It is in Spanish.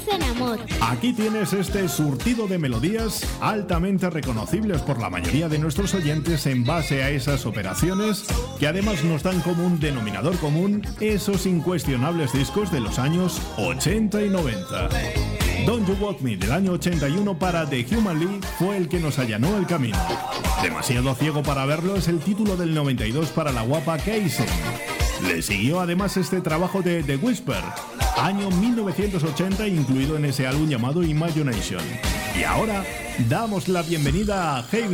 Dulce Amor. Aquí tienes este surtido de melodías altamente reconocibles por la mayoría de nuestros oyentes en base a esas operaciones que además nos dan como un denominador común esos incuestionables discos de los años 80 y 90. Don't You Want Me del año 81 para The Human League fue el que nos allanó el camino. Demasiado ciego para verlo es el título del 92 para la guapa Casey. Le siguió además este trabajo de The Whisper, año 1980, incluido en ese álbum llamado Imagination. Y ahora damos la bienvenida a Heavy